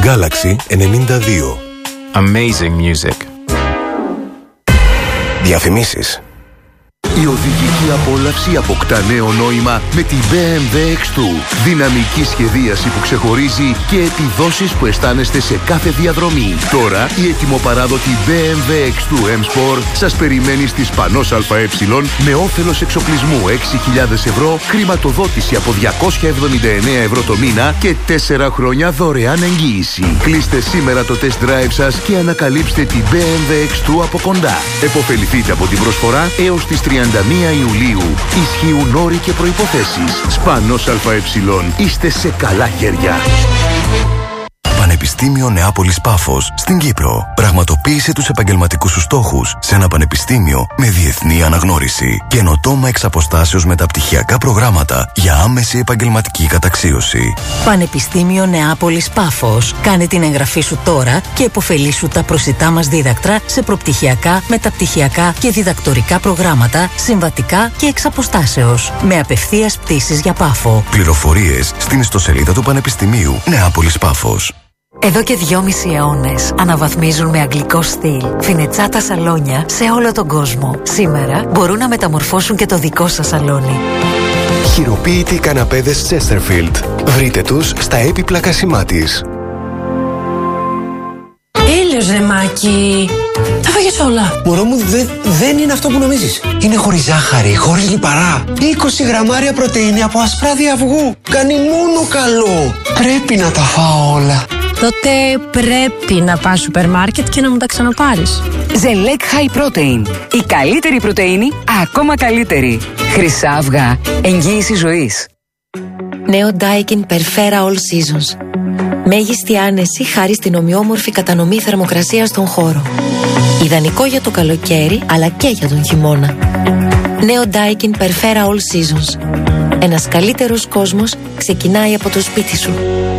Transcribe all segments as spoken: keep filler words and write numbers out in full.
Galaxy ενενήντα δύο. Amazing music. Διαφημίσεις. Η οδηγική απόλαυση αποκτά νέο νόημα με τη μπι εμ ντάμπλιου εξ δύο. Δυναμική σχεδίαση που ξεχωρίζει και επιδόσεις που αισθάνεστε σε κάθε διαδρομή. Τώρα η ετοιμοπαράδοτη μπι εμ ντάμπλιου εξ δύο M Sport σας περιμένει στη Σπανός ΑΕ με όφελος εξοπλισμού έξι χιλιάδες ευρώ, χρηματοδότηση από διακόσια εβδομήντα εννέα ευρώ το μήνα και τέσσερα χρόνια δωρεάν εγγύηση. Κλείστε σήμερα το test drive σας και ανακαλύψτε την μπι εμ ντάμπλιου εξ δύο από κοντά. Εποφεληθείτε από την προσφορά έως τις τριάντα μία Ιουλίου. Ισχύουν όροι και προϋποθέσεις. Σπανός ΑΕ. Είστε σε καλά χέρια. Πανεπιστήμιο Νεάπολης Πάφος στην Κύπρο. Πραγματοποίησε τους επαγγελματικούς σου στόχους σε ένα πανεπιστήμιο με διεθνή αναγνώριση. Καινοτόμα εξ αποστάσεως μεταπτυχιακά προγράμματα για άμεση επαγγελματική καταξίωση. Πανεπιστήμιο Νεάπολης Πάφος. Κάνε την εγγραφή σου τώρα και επωφελήσου τα προσιτά μας δίδακτρα σε προπτυχιακά, μεταπτυχιακά και διδακτορικά προγράμματα, συμβατικά και εξ αποστάσεως. Με απευθείας πτήσεις για Πάφο. Πληροφορίες στην ιστοσελίδα του Πανεπιστημίου Νεάπολης Πάφος. Εδώ και δυόμισι αιώνες αναβαθμίζουν με αγγλικό στυλ φινετσάτα σαλόνια σε όλο τον κόσμο. Σήμερα μπορούν να μεταμορφώσουν και το δικό σας σαλόνι. Χειροποίητοι καναπέδες Chesterfield. Βρείτε τους στα έπιπλα Κασιμάτης. Έλεος ρε Μάκη, τα φάγες όλα. Μωρό μου, δε, δεν είναι αυτό που νομίζεις. Είναι χωρίς ζάχαρη, χωρίς λιπαρά. είκοσι γραμμάρια πρωτεΐνη από ασπράδι αυγού. Κάνει μόνο καλό. Πρέπει να τα φάω όλα. Τότε πρέπει να πας σούπερ μάρκετ και να μου τα ξαναπάρεις. Ζελέκ High Protein. Η καλύτερη πρωτεΐνη, ακόμα καλύτερη. Χρυσά αυγά. Εγγύηση ζωής. Νέο Daikin Perfera All Seasons. Μέγιστη άνεση χάρη στην ομοιόμορφη κατανομή θερμοκρασίας στον χώρο. Ιδανικό για το καλοκαίρι, αλλά και για τον χειμώνα. Νέο Daikin Perfera All Seasons. Ένας καλύτερος κόσμος ξεκινάει από το σπίτι σου.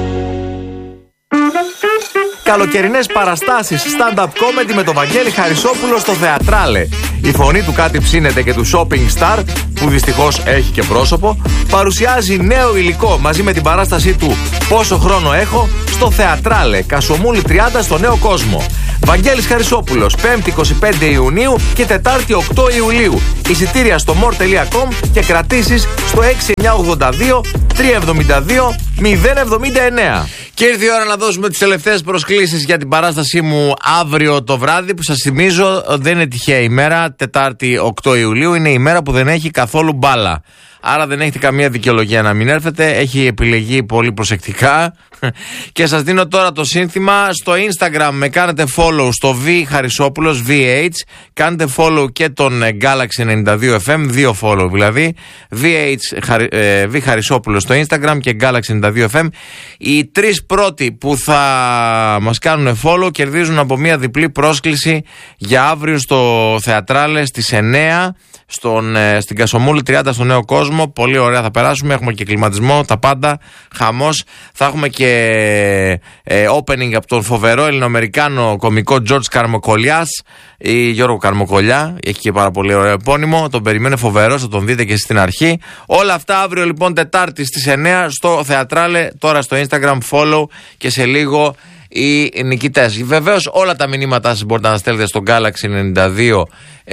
Καλοκαιρινές παραστάσεις stand-up comedy με τον Βαγγέλη Χαρισόπουλο στο Θεατράλε. Η φωνή του κάτι ψήνεται και του shopping star, που δυστυχώς έχει και πρόσωπο, παρουσιάζει νέο υλικό μαζί με την παράστασή του «Πόσο χρόνο έχω» στο Θεατράλε, Κασομούλη τριάντα στο Νέο Κόσμο. Βαγγέλης Χαρισόπουλος, πέμπτη εικοστή πέμπτη Ιουνίου και Τετάρτη οκτώ Ιουλίου. Εισιτήρια στο more τελεία com και κρατήσεις στο έξι εννιά ογδόντα δύο τριακόσια εβδομήντα δύο μηδέν εβδομήντα εννέα. Και ήρθε η ώρα να δώσουμε τις τελευταίες προσκλήσεις για την παράστασή μου αύριο το βράδυ, που σας θυμίζω δεν είναι τυχαία ημέρα. Τετάρτη οκτώ Ιουλίου είναι η μέρα που δεν έχει καθόλου μπάλα. Άρα δεν έχετε καμία δικαιολογία να μην έρθετε. Έχει επιλεγεί πολύ προσεκτικά. Και σας δίνω τώρα το σύνθημα. Στο Instagram με κάνετε follow στο V Χαρισόπουλος, βι έιτς. Κάνετε follow και τον Galaxy ενενήντα δύο εφ εμ, δύο follow δηλαδή. βι έιτς, ε, V Χαρισόπουλος στο Instagram και Galaxy ενενήντα δύο εφ εμ. Οι τρεις πρώτοι που θα μας κάνουν follow κερδίζουν από μια διπλή πρόσκληση για αύριο στο Θεατράλε στις εννέα. Στον, ε, στην Κασομούλη τριάντα στο Νέο Κόσμο. Πολύ ωραία θα περάσουμε. Έχουμε και κλιματισμό, τα πάντα. Χαμός. Θα έχουμε και ε, opening από τον φοβερό Ελληνοαμερικάνο κωμικό George Καρμοκολιάς ή Γιώργο Καρμοκολιά. Έχει και πάρα πολύ ωραίο επώνυμο. Τον περιμένει φοβερός, θα τον δείτε και στην αρχή. Όλα αυτά αύριο λοιπόν Τετάρτη στις εννέα στο Θεατράλε. Τώρα στο Instagram follow και σε λίγο οι νικητές. Βεβαίως όλα τα μηνύματά σας μπορείτε να τα στέλνετε στο Galaxy ενενήντα δύο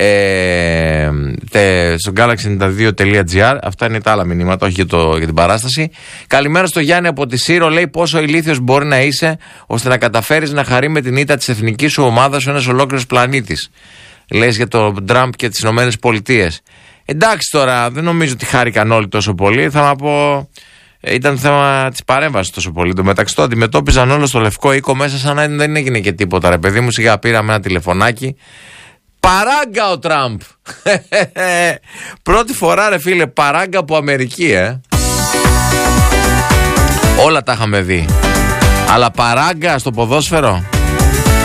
ε, τε, στο galaxy ενενήντα δύο τελεία τζι άρ. Αυτά είναι τα άλλα μηνύματα, όχι για, το, για την παράσταση. Καλημέρα στο Γιάννη από τη Σύρο. Λέει πόσο ηλίθιος μπορεί να είσαι ώστε να καταφέρεις να χαρεί με την ήττα της εθνικής σου ομάδας ένας ολόκληρος πλανήτης. Λες για τον Τραμπ και τις Ηνωμένες Πολιτείες. Εντάξει τώρα, δεν νομίζω ότι χάρηκαν όλοι τόσο πολύ. Θα να πω... Ήταν θέμα της παρέμβασης τόσο πολύ. Το μεταξύ το αντιμετώπιζαν όλο στο Λευκό Οίκο μέσα σαν να δεν έγινε και τίποτα. Ρε παιδί μου, σιγά πήραμε ένα τηλεφωνάκι. Παράγκα ο Τραμπ. Πρώτη φορά ρε φίλε, παράγκα από Αμερική, ε. Όλα τα είχαμε δει. Αλλά παράγκα στο ποδόσφαιρο.